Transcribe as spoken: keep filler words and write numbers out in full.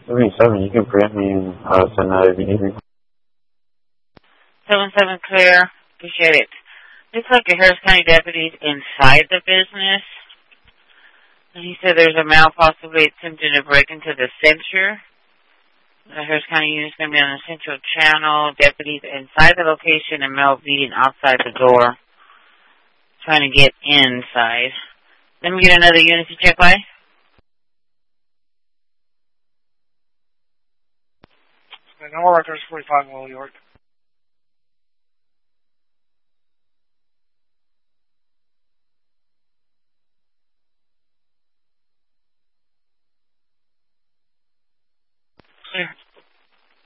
seventy-seven, you can print me and uh, send that if you need me. seven seven clear. Appreciate it. Looks like a Harris County deputy's inside the business. And he said there's a male possibly attempting to break into the center. The Harris County unit is going to be on the central channel. Deputies inside the location and male beating outside the door. Trying to get inside. Let me get another unit to check by. No records, forty-five Will York.